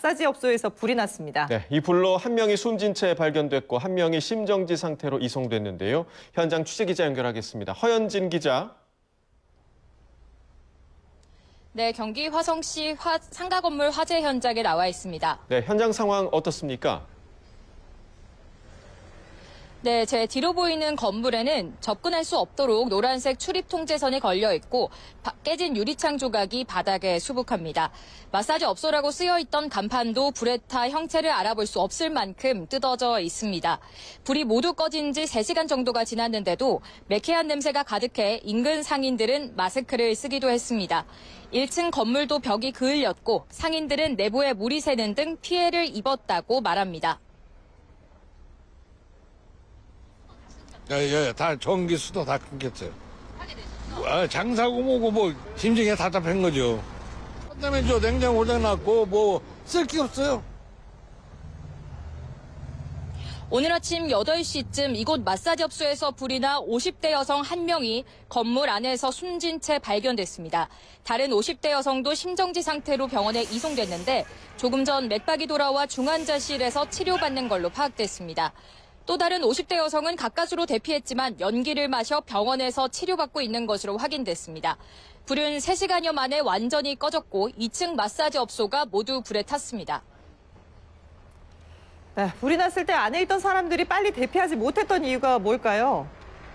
마사지업소에서 불이 났습니다. 네, 이 불로 한 명이 숨진 채 발견됐고 한 명이 심정지 상태로 이송됐는데요. 현장 취재기자 연결하겠습니다. 허연진 기자. 네, 경기 화성시 상가 건물 화재 현장에 나와 있습니다. 네, 현장 상황 어떻습니까? 네, 제 뒤로 보이는 건물에는 접근할 수 없도록 노란색 출입 통제선이 걸려 있고 깨진 유리창 조각이 바닥에 수북합니다. 마사지 업소라고 쓰여 있던 간판도 불에 타 형체를 알아볼 수 없을 만큼 뜯어져 있습니다. 불이 모두 꺼진 지 3시간 정도가 지났는데도 매캐한 냄새가 가득해 인근 상인들은 마스크를 쓰기도 했습니다. 1층 건물도 벽이 그을렸고 상인들은 내부에 물이 새는 등 피해를 입었다고 말합니다. 예, 다 전기 수도 다 끊겼어요. 장사고 뭐고 뭐 심정이 답답한 거죠. 그다음에 저 냉장 고장 났고 뭐 쓸 게 없어요. 오늘 아침 8시쯤 이곳 마사지업소에서 불이 나 50대 여성 1명이 건물 안에서 숨진 채 발견됐습니다. 다른 50대 여성도 심정지 상태로 병원에 이송됐는데 조금 전 맥박이 돌아와 중환자실에서 치료받는 걸로 파악됐습니다. 또 다른 50대 여성은 가까스로 대피했지만 연기를 마셔 병원에서 치료받고 있는 것으로 확인됐습니다. 불은 3시간여 만에 완전히 꺼졌고 2층 마사지 업소가 모두 불에 탔습니다. 네, 불이 났을 때 안에 있던 사람들이 빨리 대피하지 못했던 이유가 뭘까요?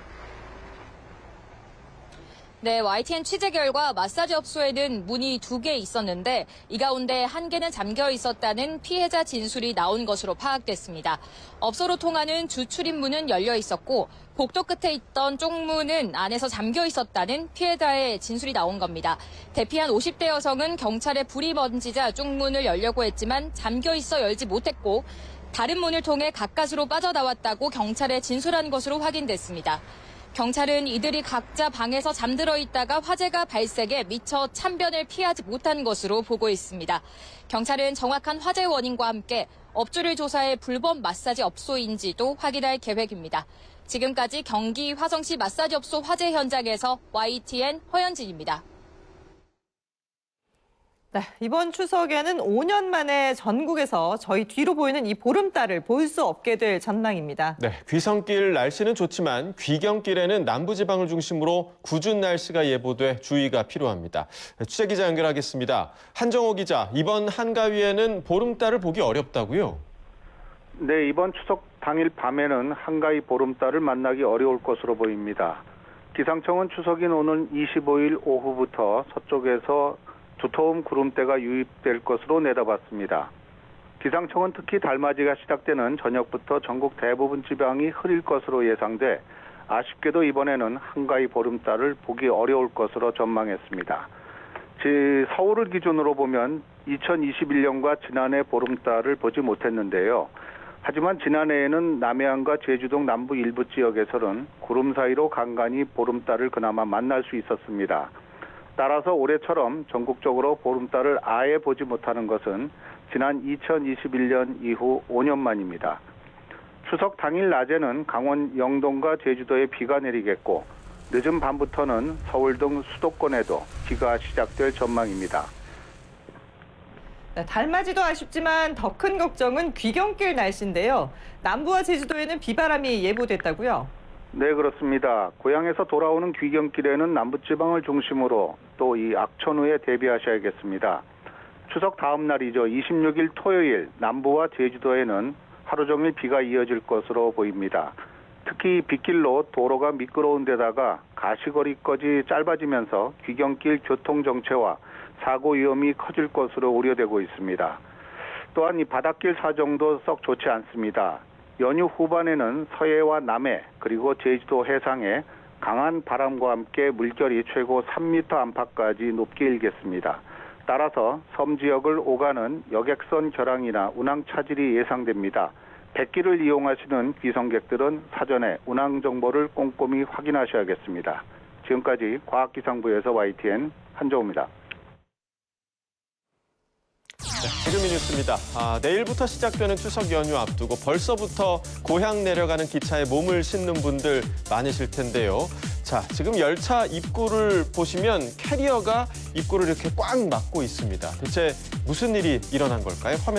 네, YTN 취재 결과 마사지 업소에는 문이 2개 있었는데 이 가운데 1개는 잠겨 있었다는 피해자 진술이 나온 것으로 파악됐습니다. 업소로 통하는 주 출입문은 열려 있었고 복도 끝에 있던 쪽문은 안에서 잠겨 있었다는 피해자의 진술이 나온 겁니다. 대피한 50대 여성은 경찰에 불이 번지자 쪽문을 열려고 했지만 잠겨 있어 열지 못했고 다른 문을 통해 가까스로 빠져나왔다고 경찰에 진술한 것으로 확인됐습니다. 경찰은 이들이 각자 방에서 잠들어 있다가 화재가 발생해 미처 참변을 피하지 못한 것으로 보고 있습니다. 경찰은 정확한 화재 원인과 함께 업주를 조사해 불법 마사지 업소인지도 확인할 계획입니다. 지금까지 경기 화성시 마사지 업소 화재 현장에서 YTN 허연진입니다. 네, 이번 추석에는 5년 만에 전국에서 저희 뒤로 보이는 이 보름달을 볼 수 없게 될 전망입니다. 네, 귀성길 날씨는 좋지만 귀경길에는 남부지방을 중심으로 궂은 날씨가 예보돼 주의가 필요합니다. 취재기자 연결하겠습니다. 한정호 기자, 이번 한가위에는 보름달을 보기 어렵다고요? 네, 이번 추석 당일 밤에는 한가위 보름달을 만나기 어려울 것으로 보입니다. 기상청은 추석인 오는 25일 오후부터 서쪽에서 두터운 구름대가 유입될 것으로 내다봤습니다. 기상청은 특히 달맞이가 시작되는 저녁부터 전국 대부분 지방이 흐릴 것으로 예상돼 아쉽게도 이번에는 한가위 보름달을 보기 어려울 것으로 전망했습니다. 서울을 기준으로 보면 2021년과 지난해 보름달을 보지 못했는데요. 하지만 지난해에는 남해안과 제주도 남부 일부 지역에서는 구름 사이로 간간히 보름달을 그나마 만날 수 있었습니다. 따라서 올해처럼 전국적으로 보름달을 아예 보지 못하는 것은 지난 2021년 이후 5년 만입니다. 추석 당일 낮에는 강원 영동과 제주도에 비가 내리겠고 늦은 밤부터는 서울 등 수도권에도 비가 시작될 전망입니다. 네, 달맞이도 아쉽지만 더 큰 걱정은 귀경길 날씨인데요. 남부와 제주도에는 비바람이 예보됐다고요? 네, 그렇습니다. 고향에서 돌아오는 귀경길에는 남부지방을 중심으로 또 이 악천후에 대비하셔야겠습니다. 추석 다음 날이죠. 26일 토요일 남부와 제주도에는 하루 종일 비가 이어질 것으로 보입니다. 특히 빗길로 도로가 미끄러운 데다가 가시거리까지 짧아지면서 귀경길 교통 정체와 사고 위험이 커질 것으로 우려되고 있습니다. 또한 이 바닷길 사정도 썩 좋지 않습니다. 연휴 후반에는 서해와 남해 그리고 제주도 해상에 강한 바람과 함께 물결이 최고 3m 안팎까지 높게 일겠습니다. 따라서 섬 지역을 오가는 여객선 결항이나 운항 차질이 예상됩니다. 뱃길을 이용하시는 귀성객들은 사전에 운항 정보를 꼼꼼히 확인하셔야겠습니다. 지금까지 과학기상부에서 YTN 한정우입니다. 지금 이 뉴스입니다. 내일부터 시작되는 추석 연휴 앞두고 벌써부터 고향 내려가는 기차에 몸을 싣는 분들 많으실 텐데요. 자, 지금 열차 입구를 보시면 캐리어가 입구를 이렇게 꽉 막고 있습니다. 대체 무슨 일이 일어난 걸까요? 화면